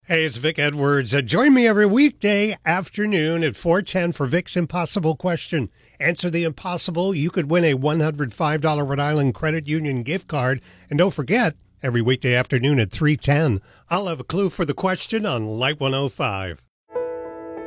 Hey, it's Vic Edwards. Join me every weekday afternoon at 4:10 for Vic's Impossible Question. Answer the impossible. You could win a $105 Rhode Island Credit Union gift card. And don't forget, every weekday afternoon at 3:10, I'll have a clue for the question on Light 105.